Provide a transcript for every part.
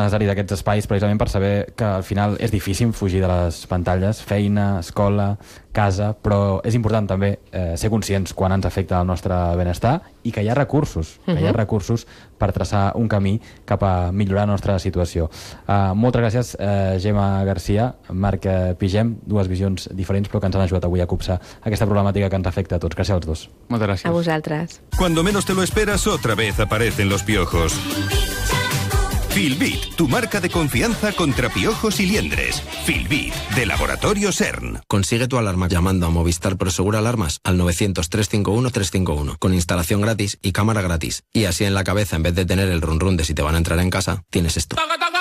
necessaris aquests espais precisament per saber que al final és difícil fugir de les pantalles, feina, escola, casa, però és important també ser conscients quan ens afecta el nostre benestar i que hi ha recursos, per traçar un camí cap a millorar la nostra situació. Moltes gràcies, Gemma Garcia, Marc Pigem, dues visions diferents però que ens han ajudat avui a copsar aquesta problemàtica que ens afecta a tots. Gràcies als dos. Moltes gràcies. A vosaltres. Cuando menos te lo esperas, otra vez aparecen los piojos. Filbit, tu marca de confianza contra piojos y liendres. Filbit, de Laboratorio CERN. Consigue tu alarma llamando a Movistar Prosegur Alarmas al 900-351-351, con instalación gratis y cámara gratis. Y así en la cabeza, en vez de tener el run run de si te van a entrar en casa, tienes esto.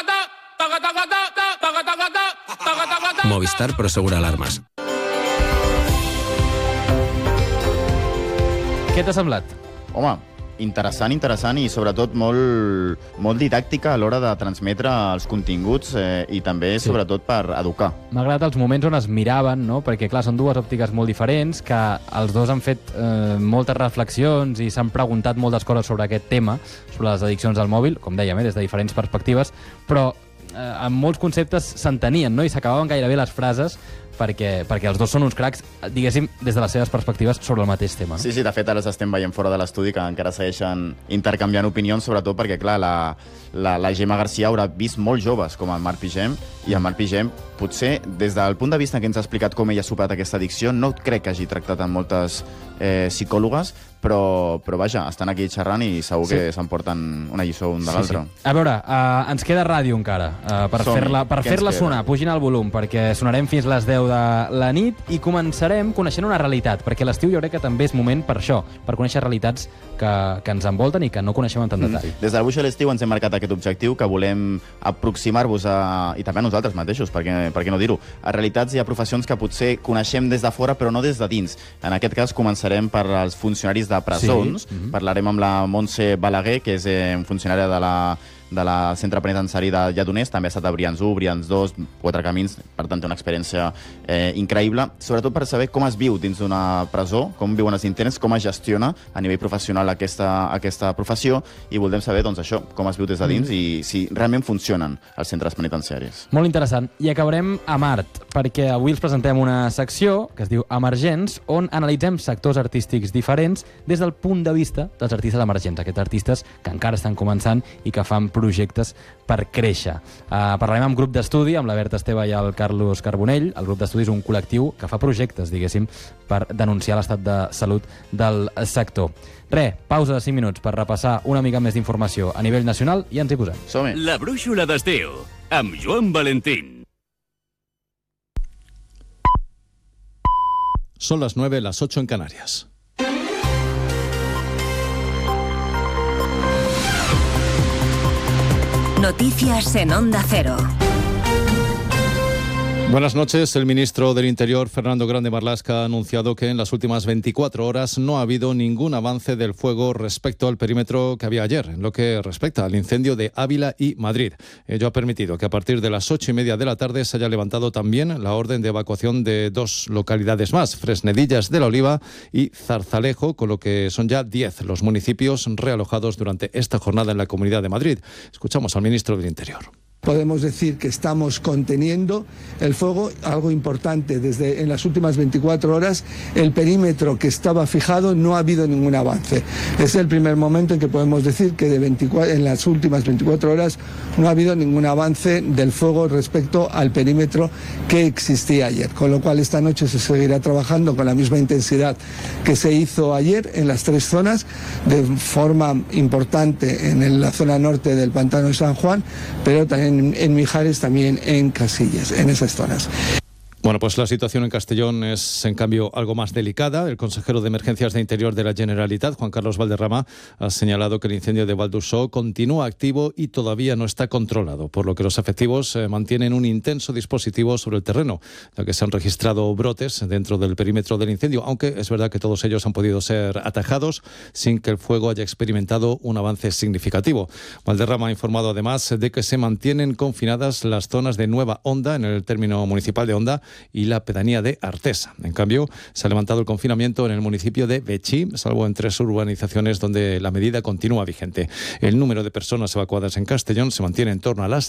Movistar Prosegur Alarmas. Què t'ha semblat? Home, interessant i sobretot molt didàctica a l'hora de transmetre els continguts i també sobretot per educar. M'ha agradat els moments on es miraven, no? Perquè clar, són dues òptiques molt diferents, que els dos han fet moltes reflexions i s'han preguntat moltes coses sobre aquest tema, sobre les addiccions al mòbil, com dèiem, des de diferents perspectives, però amb molts conceptes s'entenien, no? I s'acabaven gairebé les frases perquè els dos són uns cracs, diguéssim, des de les seves perspectives sobre el mateix tema. No? Sí, de fet, ara els estem veient fora de l'estudi que encara segueixen intercanviant opinions, sobretot perquè, clar, la Gemma Garcia haurà vist molt joves com el Marc Pigem, i el Marc Pigem, potser, des del punt de vista que ens ha explicat com ell ha superat aquesta addicció, no crec que hagi tractat amb moltes psicòlogues, però vaja, estan aquí xerrant i segur que s'emporten una lliçó un de l'altre. Sí. A veure, ens queda ràdio encara, per fer-la sonar. Pugin el volum, perquè sonarem fins les 10 de la nit i començarem coneixent una realitat, perquè l'estiu jo crec que també és moment per això, per conèixer realitats que ens envolten i que no coneixem en tant detall. Des del Buix a l'estiu ens hem marcat aquest objectiu, que volem aproximar-vos i també a nosaltres mateixos, per què no dir-ho, a realitats i a professions que potser coneixem des de fora però no des de dins. En aquest cas començarem per als funcionaris de presons. Parlarem amb la Montse Balaguer, que és funcionària de la centre penitenciari de Lledoners, també ha estat a Brians 1, Brians 2, Quatre Camins, per tant té una experiència increïble, sobretot per saber com es viu dins d'una presó, com viuen els interns, com es gestiona a nivell professional aquesta professió, i voldrem saber, doncs, això, com es viu des de dins i si realment funcionen els centres penitenciaris. Molt interessant. I acabarem a Mart, perquè avui els presentem una secció que es diu Emergents, on analitzem sectors artístics diferents des del punt de vista dels artistes emergents, aquests artistes que encara estan començant i que fan projectes per créixer. Parlarem amb grup d'estudi, amb la Berta Esteve i el Carlos Carbonell. El grup d'estudi és un col·lectiu que fa projectes, diguéssim, per denunciar l'estat de salut del sector. Pausa de 5 minuts per repassar una mica més d'informació a nivell nacional i ens hi posem. Som-hi. La brúixola d'estiu, amb Joan Valentín. Son las 9, las 8 en Canarias. Noticias en Onda Cero. Buenas noches. El ministro del Interior, Fernando Grande Marlaska, ha anunciado que en las últimas 24 horas no ha habido ningún avance del fuego respecto al perímetro que había ayer, en lo que respecta al incendio de Ávila y Madrid. Ello ha permitido que a partir de las 8:30 de la tarde se haya levantado también la orden de evacuación de 2 localidades más, Fresnedillas de la Oliva y Zarzalejo, con lo que son ya 10 los municipios realojados durante esta jornada en la Comunidad de Madrid. Escuchamos al ministro del Interior. Podemos decir que estamos conteniendo el fuego, algo importante, en las últimas 24 horas el perímetro que estaba fijado no ha habido ningún avance. Es el primer momento en que podemos decir que en las últimas 24 horas no ha habido ningún avance del fuego respecto al perímetro que existía ayer, con lo cual esta noche se seguirá trabajando con la misma intensidad que se hizo ayer en las 3 zonas, de forma importante en la zona norte del Pantano de San Juan, pero también en Mijares, también en Casillas, en esas zonas. Bueno, pues la situación en Castellón es, en cambio, algo más delicada. El consejero de Emergencias de Interior de la Generalitat, Juan Carlos Valderrama, ha señalado que el incendio de Valdusó continúa activo y todavía no está controlado, por lo que los efectivos mantienen un intenso dispositivo sobre el terreno, ya que se han registrado brotes dentro del perímetro del incendio, aunque es verdad que todos ellos han podido ser atajados sin que el fuego haya experimentado un avance significativo. Valderrama ha informado además de que se mantienen confinadas las zonas de Nueva Onda, en el término municipal de Onda, y la pedanía de Artesa. En cambio, se ha levantado el confinamiento en el municipio de Betxí, salvo en 3 urbanizaciones donde la medida continúa vigente. El número de personas evacuadas en Castellón se mantiene en torno a las